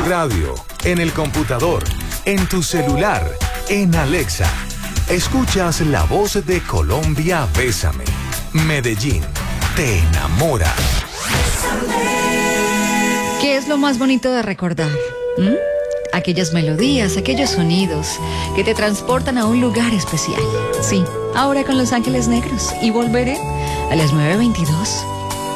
radio, en el computador, en tu celular, en Alexa. Escuchas la voz de Colombia, Bésame. Medellín, te enamora. ¿Qué es lo más bonito de recordar? Aquellas melodías, aquellos sonidos que te transportan a un lugar especial. Sí, ahora con Los Ángeles Negros. Y volveré a las 9:22.